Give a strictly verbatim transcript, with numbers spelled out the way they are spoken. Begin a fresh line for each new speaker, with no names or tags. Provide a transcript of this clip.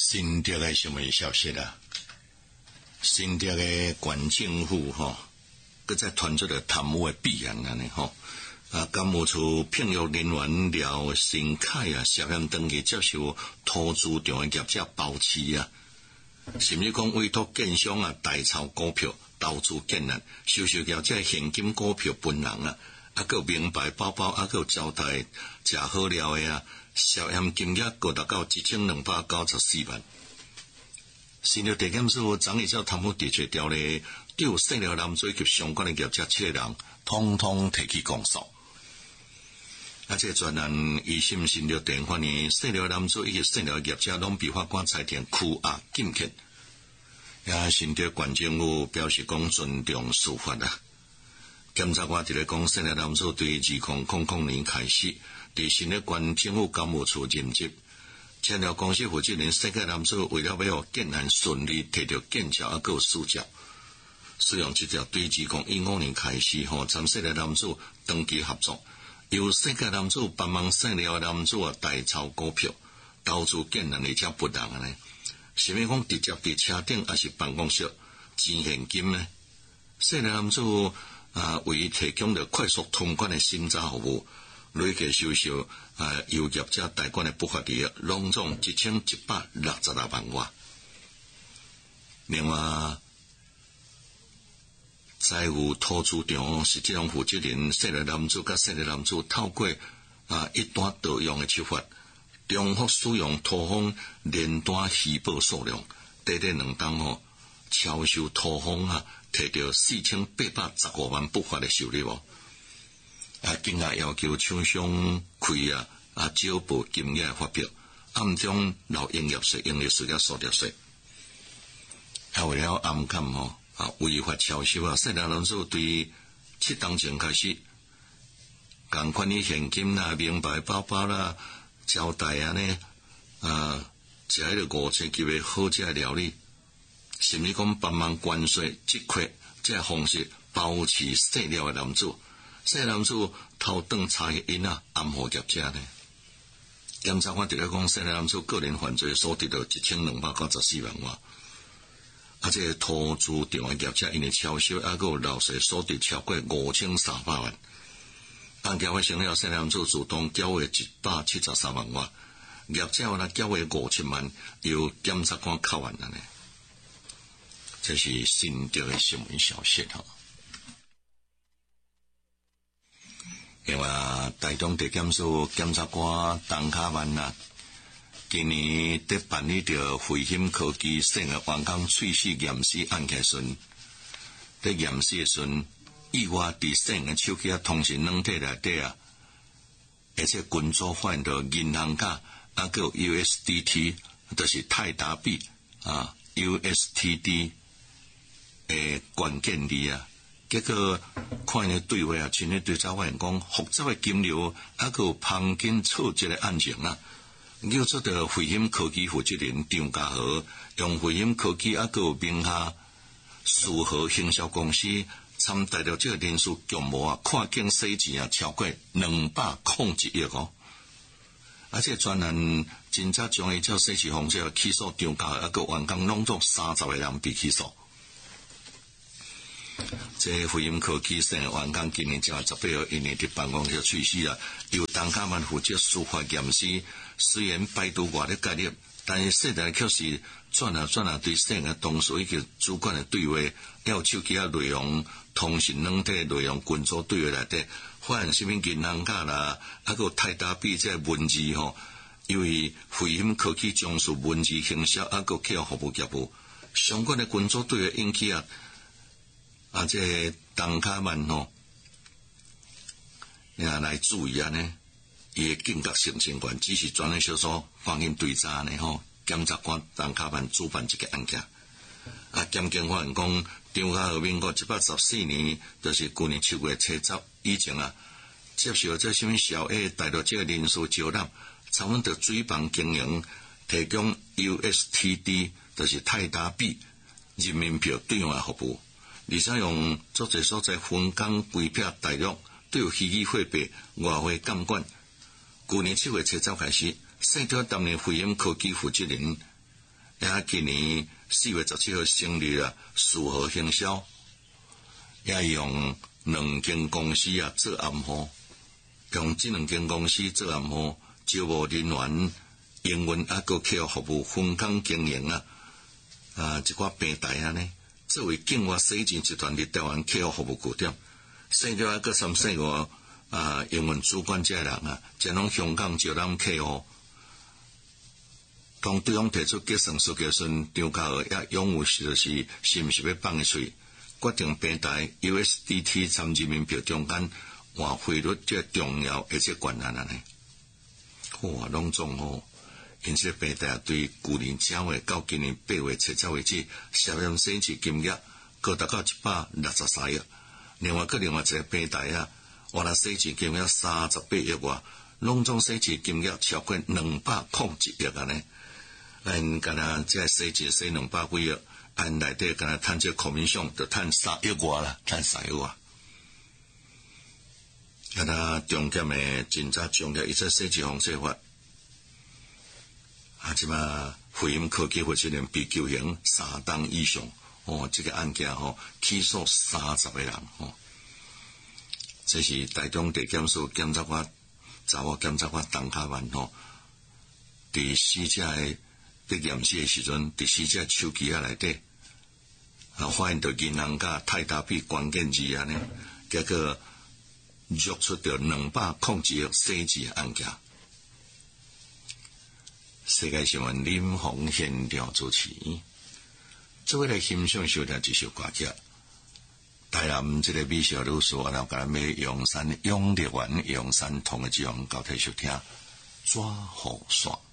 新竹的新闻消息啦，新竹的县政府吼，佮再传出了贪污的弊案安尼吼。啊，监务处聘用人员廖新凯啊，涉嫌登记接受土资场的业者包持啊，甚至讲委托建商啊代炒股票、投资建案、收受业者现金股票分人啊，啊，佮名牌包包，啊，佮招待食好料的啊，涉嫌金额高达到一千两百九十四万。新竹地检署昨日照贪污调查条例，对有姓廖男子及相关的业者七个人，统统提起公诉。啊，这专案一审新竹地院法院，姓廖男子以及姓廖业者拢被法官裁定拘押禁见。也新竹县政府表示讲尊重司法啦。检察官伫咧讲，姓廖男子对二零零零年开始，伫新竹县政府监务处任职。签了公司负责人姓廖男子为了要建案顺利，摕到建照啊，佮书照，使用这条对二零一五年开始，吼，参姓廖男子登记合作。由姓廖男子帮忙姓廖男子啊代炒股票、投资建案，而且不当呢？是咪讲直接伫车顶还是办公室钱现金呢？姓廖男子啊，为伊提供了快速通关的审查服务，累计收受啊由业者代管的不法利益，拢总一千一百六十六万外。另外，财务土资场是这种负责人姓廖男子甲姓廖男子透过啊一单盗用的手法，重复使用土方连单虚报数量，短短两档吼，超收土方啊，摕到四千八百十五万不法的收入哦。啊，金额要求厂商开啊啊缴报金额发表，暗中留营业税、营业税甲所得税，还为了暗砍吼。啊，违法超收啊！姓廖男子对七当前开始，共款的现金啦、名牌包包啦、招待啊呢，啊，食迄个五星级的好食料理，甚至讲帮忙关税、积缺这个方式包持姓廖的男子，姓廖男子偷顿查因啊，暗号业者呢。检察官伫咧讲，姓廖男子个人犯罪所得到一千两百九十四万外。啊，这个土资场的业者因为超收，啊，佮有漏税所得超过五千三百万。案件发生了，姓廖男子主动缴获一百七十三万外，业者呢缴获五千万，由检察官扣完了呢。这是新竹的新闻消息吼。另外，台中地检署检察官陈卡万啊。今年在办理着汇兴科技省的员工猝死验尸案件时，在验尸的时，意外伫省的手机啊、通讯软体内底啊，而且群组发现着银行卡啊，还有 U S D T， 就是泰达币啊 ，U S T D 诶关键字啊，结果看伊对话啊，像咧对查发现讲复杂的金流，啊，还有旁根错节的案情啊。叫做的汇兴科技负责人张家豪，用汇兴科技啊个名下数合行销公司参带了这个人数规模啊，跨境洗钱啊超过两百零一亿哦。而且专案真正将伊照洗钱方式起诉张家豪啊个员工拢做三十个人被起诉。这汇兴科技省的员工今年正十八号因为伫办公室猝死啊，由陈卡万负责司法验尸。虽然排除外的概念，但是细台却是转啊转啊对省的同事以及主管的对话，要手机啊内容、通讯软体内容群组对话内底，发现什么银行卡啦，还有泰达币这文字吼，因为汇兴科技从事文字行销，还有客户服务业务相关的群组对话引起啊啊这陈卡万吼，啊来注意啊呢。伊的警觉性情况只是专案小组放映对查呢吼，检察官陈卡万主办这个案件。啊，检警发现讲，张家豪民国一百十四年，就是去年七月七十以前啊，接受这什么小 A 带到这个人事招揽，参阮着水房经营，提供 U S T D， 就是泰达币人民币兑换服务，而且用足侪所在分工规划大约对有虚拟货币外汇监管。去年七月七号开始，新竹担任汇兴科技负责人， 也今年四月十七号成立啊四和行销，也用两间公司啊做暗号，用这两间公司做暗号，招募人员、营运啊个客户服务分工经营啊，啊一寡平台啊呢，作为境外洗钱集团的台湾客户服务据点，剩下啊个三四个啊营运主管这人啊，将拢香港招揽客户。当对方提出结算需求时，张家豪也勇有是就是是毋是要放水，决定平台 U S D T 参人民币中间换汇率这重要而且困难啊呢。哇，拢总好，因此平台对去年正月到今年八月七七为止，涉嫌洗钱金额高达到一百六十三亿。另外，佮另外一个平台啊，换了洗钱金额三十八亿外，拢总洗钱金额超过两百零一亿啊呢。按干那这洗钱洗两百几亿，按内底干那趁这口面上就趁三亿外啦，趁三亿外。干那重点的真早强调一切洗钱方式法，啊，即嘛汇银科技或者连被求刑三档以上，哦，这个案件吼、哦、起诉三十个人哦。这是台中地检署检察官、查某检察官陈卡万吼，伫死者的伫验尸的时阵，伫死者手机啊内底，啊发现到银行甲泰达币关键字安尼，结果约出着两百零一亿洗钱案件。世界新闻林鸿现场主持，做位来欣赏收听一首歌曲。台南这个美小女士，我了甲咱要阳山永乐园阳山同的这样交替收听抓好耍。